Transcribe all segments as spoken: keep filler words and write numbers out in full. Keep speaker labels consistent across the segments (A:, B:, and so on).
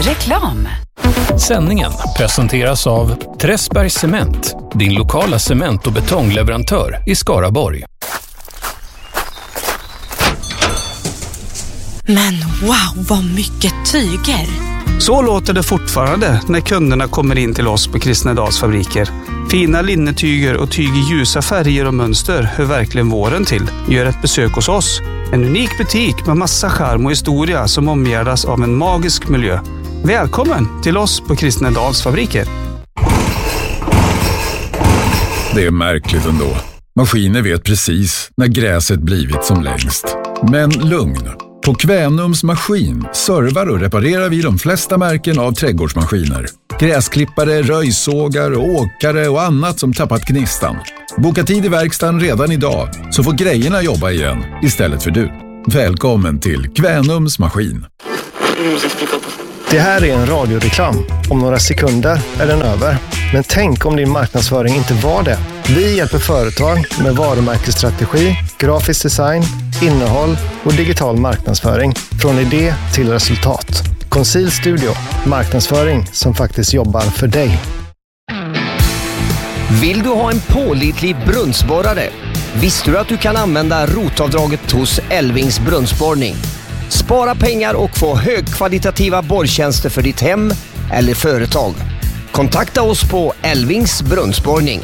A: Reklam.
B: Sändningen presenteras av Träsbergs Cement, din lokala cement- och betongleverantör i Skaraborg.
A: Men wow, vad mycket tyger!
C: Så låter det fortfarande när kunderna kommer in till oss på Kristnedals fabriker. Fina linnetyger och tyg i ljusa färger och mönster hör verkligen våren till. Gör ett besök hos oss. En unik butik med massa charm och historia som omgärdas av en magisk miljö. Välkommen till oss på Kristnedals fabriker.
D: Det är märkligt ändå. Maskiner vet precis när gräset blivit som längst. Men lugn. På Kvänums maskin servar och reparerar vi de flesta märken av trädgårdsmaskiner. Gräsklippare, röjsågar, åkare och annat som tappat gnistan. Boka tid i verkstaden redan idag så får grejerna jobba igen istället för du. Välkommen till Kvänums maskin.
E: Det här är en radioreklam. Om några sekunder är den över. Men tänk om din marknadsföring inte var det. Vi hjälper företag med varumärkesstrategi, grafisk design, innehåll och digital marknadsföring. Från idé till resultat. Conceal Studio. Marknadsföring som faktiskt jobbar för dig.
F: Vill du ha en pålitlig brunnsborrare? Visste du att du kan använda rotavdraget hos Elvings brunnsborrning? Spara pengar och få högkvalitativa borrtjänster för ditt hem eller företag. Kontakta oss på Elvings brunnsborrning.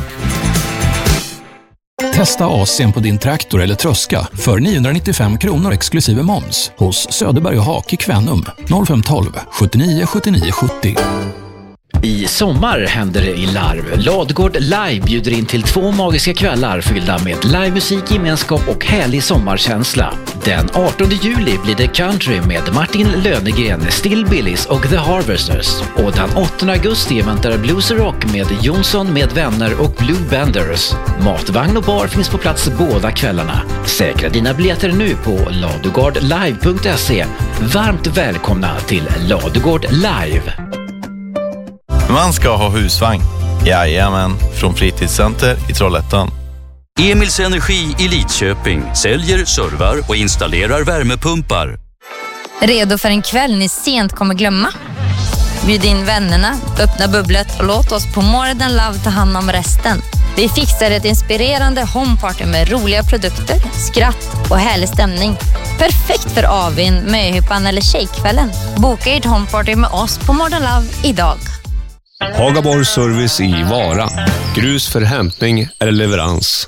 B: Testa A C:n på din traktor eller tröska för niohundranittiofem kronor exklusive moms hos Söderberg och Hak i Kvänum noll fem ett två sjuttionio sjuttionio sjuttio.
G: I sommar händer det i Larv. Ladugård Live bjuder in till två magiska kvällar fyllda med livemusik, gemenskap och härlig sommarkänsla. Den artonde juli blir det country med Martin Lönegren, Still Billys och The Harvesters. Och den åttonde augusti väntar blues och rock med Jonsson med vänner och Blue Benders. Matvagn och bar finns på plats båda kvällarna. Säkra dina biljetter nu på ladugårdlive punkt se. Varmt välkomna till Ladugård Live.
H: Man ska ha husvagn. Jajamän, från Fritidscenter i Trollhättan.
I: Emils Energi i Lidköping säljer, servar och installerar värmepumpar.
J: Redo för en kväll ni sent kommer glömma? Bjud in vännerna, öppna bubblet och låt oss på More Than Love ta hand om resten. Vi fixar ett inspirerande homeparty med roliga produkter, skratt och härlig stämning. Perfekt för avin, möhippan eller tjejkvällen. Boka ert homeparty med oss på More Than Love idag.
K: Hagaborg Service i Vara. Grus för hämtning eller leverans.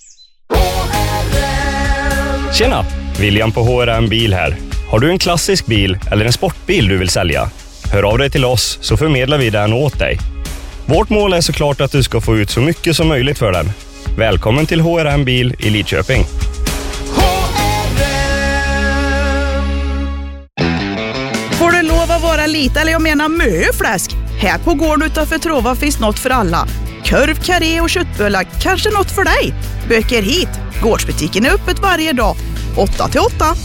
L: Tjena, William på H R M Bil här. Har du en klassisk bil eller en sportbil du vill sälja? Hör av dig till oss så förmedlar vi den åt dig. Vårt mål är såklart att du ska få ut så mycket som möjligt för den. Välkommen till H R M Bil i Lidköping.
M: Får du lov att vara lite, eller jag menar möfläsk? Här på gården utanför Trova finns något för alla. Korv, karré och köttbullar, kanske något för dig. Böker hit. Gårdsbutiken är öppet varje dag, åtta till åtta.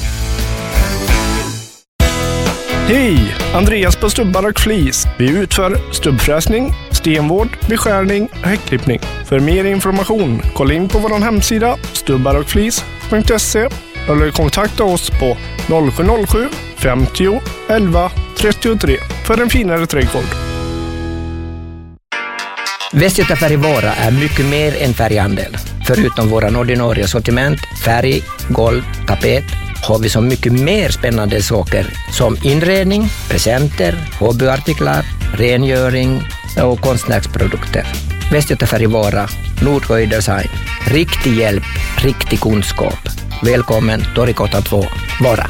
E: Hej! Andreas på Stubbar och Flis. Vi utför stubbfräsning, stenvård, beskärning och häckklippning. För mer information, kolla in på vår hemsida stubbar och flis punkt se eller kontakta oss på noll sju noll sju femtio elva trettiotre för en finare trädgård.
F: Västgötafärg Vara är mycket mer än färghandel. Förutom våran ordinarie sortiment, färg, golv, tapet, har vi så mycket mer spännande saker som inredning, presenter, hobbyartiklar, rengöring och konstnärsprodukter. Västgötafärg Vara, Nordsjö Design. Riktig hjälp, riktig kunskap. Välkommen Torgatan två, Vara.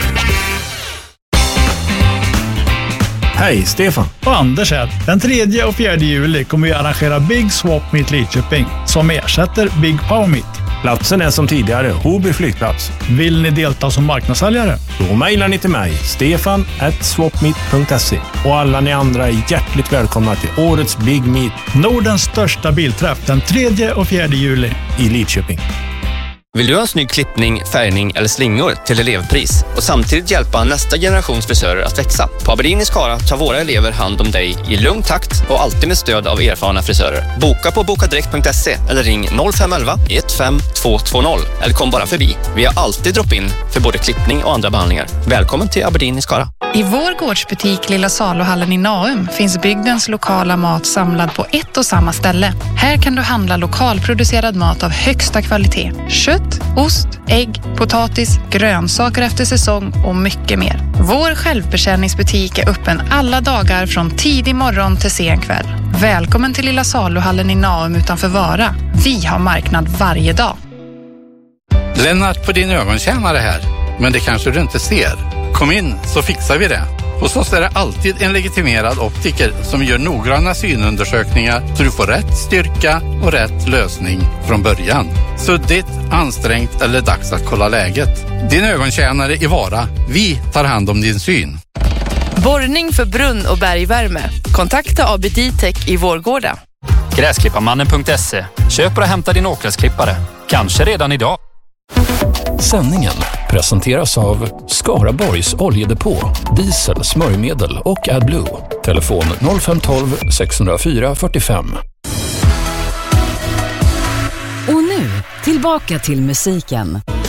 N: Hej, Stefan. Och Anders här. Den tredje och fjärde juli kommer vi arrangera Big Swap Meet Lidköping som ersätter Big Power Meet. Platsen är som tidigare Hoby flygplats. Vill ni delta som marknadssäljare? Då mejlar ni till mig, stefan at swapmeet punkt se. Och alla ni andra är hjärtligt välkomna till årets Big Meet. Nordens största bilträff den tredje och fjärde juli i Lidköping.
O: Vill du ha en snygg klippning, färgning eller slingor till elevpris och samtidigt hjälpa nästa generations frisörer att växa? På Aberdeen i Skara tar våra elever hand om dig i lugn takt och alltid med stöd av erfarna frisörer. Boka på bokadirekt punkt se eller ring noll fem ett ett ett fem två två noll eller kom bara förbi. Vi har alltid drop-in för både klippning och andra behandlingar. Välkommen till Aberdeen i Skara.
P: I vår gårdsbutik Lilla Saluhallen i Naum finns bygdens lokala mat samlad på ett och samma ställe. Här kan du handla lokalproducerad mat av högsta kvalitet. Kött, ost, ägg, potatis, grönsaker efter säsong och mycket mer. Vår självbetjäningsbutik är öppen alla dagar från tidig morgon till sen kväll. Välkommen till Lilla Saluhallen i Naum utanför Vara. Vi har marknad varje dag.
Q: Lennart på din ögontjänare här. Men det kanske du inte ser. Kom in så fixar vi det. Hos oss är det alltid en legitimerad optiker som gör noggranna synundersökningar så du får rätt styrka och rätt lösning från början. Suddigt, ansträngt eller dags att kolla läget. Din ögontjänare i Vara. Vi tar hand om din syn.
R: Borrning för brunn- och bergvärme. Kontakta A B D-Tech i Vårgårda.
S: Gräsklipparmannen punkt se. Köp och hämta din åkgräsklippare. Kanske redan idag.
B: Sändningen presenteras av Skaraborgs oljedepå, diesel, smörjmedel och AdBlue. Telefon noll fem ett två sex noll fyra fyra fem.
T: Och nu, tillbaka till musiken.